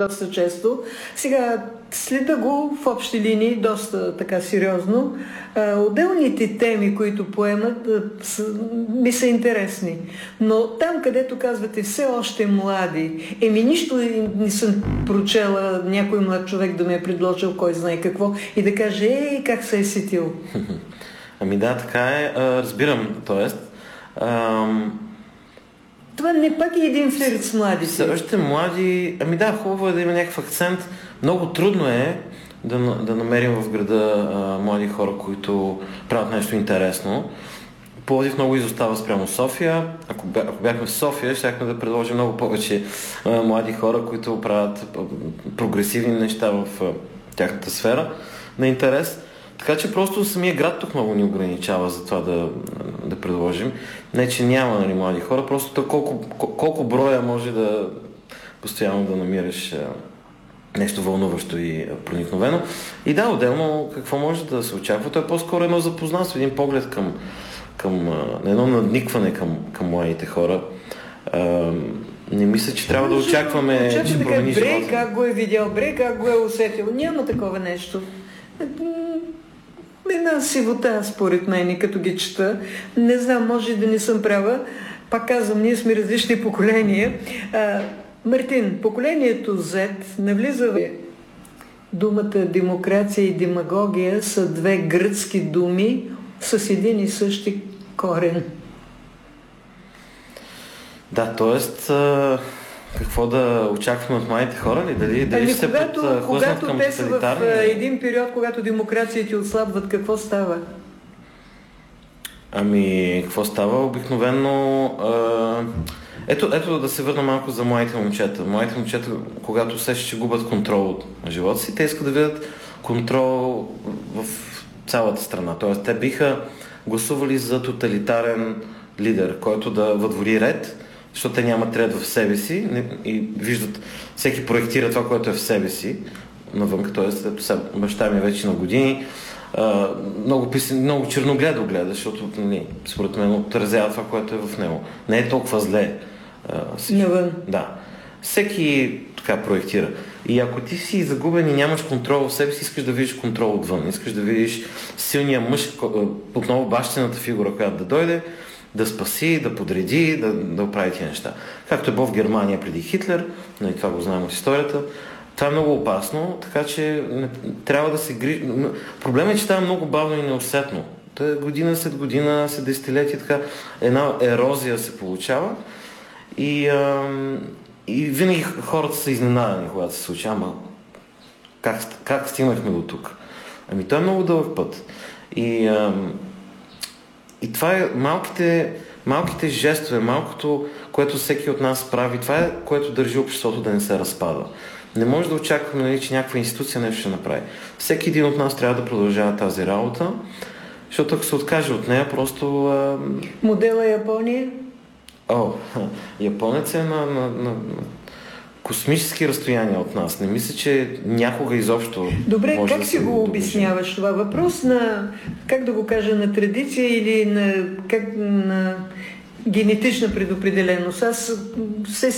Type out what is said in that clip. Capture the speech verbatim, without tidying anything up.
доста често. Сега следа го в общи линии доста така сериозно. А, отделните теми, които поемат, са, ми са интересни. Но там, където казвате все още млади, еми нищо не съм прочела някой млад човек да ме е предложил кой знае какво и да каже, ей, как се е сетил. Ами да, така е. Разбирам, т.е. Ам... Това не пак е един флирт с младите. Все още млади... Ами да, хубаво е да има някакъв акцент. Много трудно е да, да намерим в града а, млади хора, които правят нещо интересно. Пловдив много изостава спрямо София. Ако, бя, ако бяхме в София, щяхме да предложим много повече а, млади хора, които правят а, прогресивни неща в а, тяхната сфера на интерес. Така че просто самия град тук много ни ограничава за това да, да предложим. Не, че няма, нали, млади хора, просто колко, колко броя може да постоянно да намираш а, нещо вълнуващо и проникновено. И да, отделно какво може да се очаква? То е по-скоро едно запознанство, един поглед към, към а, едно надникване към, към младите хора. А, не мисля, че трябва да очакваме, Очаква че да промени живота. Брей, живота. как го е видял, Брей, как го е усетил. Няма такова нещо. Една сивота, според мен, като ги чета. Не знам, може да не съм права. Пак казвам, ние сме различни поколения. А, Мартин, поколението Z навлиза в думата демокрация и демагогия са две гръцки думи с един и същи корен. Да, т.е. какво да очакваме от младите хора ли? Дали, дали ами, ще се подхлъзнат когато към те са в тоталитарни? един период, когато демокрациите отслабват, какво става? Ами, какво става? Обикновено... А... Ето, ето да се върна малко за младите момчета. Младите момчета, когато усещат, че губят контрол от живота си, те искат да видят контрол в цялата страна. Тоест, те биха гласували за тоталитарен лидер, който да въдвори ред, защото те нямат ред в себе си и виждат, всеки проектира това, което е в себе си навън, т.е. баща ми е вече на години, а, много, писен, много черногледо гледа, защото не, според мен отразява това, което е в него. Не е толкова зле. А, навън. Да. Всеки така проектира. И ако ти си загубен и нямаш контрол в себе си, искаш да видиш контрол отвън, искаш да видиш силния мъж, отново бащината фигура, която да дойде, да спаси, да подреди, да, да оправи тия неща. Както е било в Германия преди Хитлер, но и това го знаем от историята. Това е много опасно, така че не, трябва да се грижи. Проблемът е, че това е много бавно и неусетно. То е година след година, след десетилетия, така една ерозия се получава и, а, и винаги хората са изненадани, когато се случва. Ама как, как стигнахме до тук? Ами той е много дълъг път. И а, И това е малките, малките жестове, малкото, което всеки от нас прави, това е, което държи обществото да не се разпада. Не може да очакваме, нали, че някаква институция нещо ще направи. Всеки един от нас трябва да продължава тази работа, защото ако се откаже от нея, просто... А... Модела Япония? О, японец е на, на, на космически разстояния от нас. Не мисля, че някога изобщо... Добре, може как да си го доближи. обясняваш това? Въпрос на, как да го кажа, на традиция или на, как, на генетична предопределеност? Аз се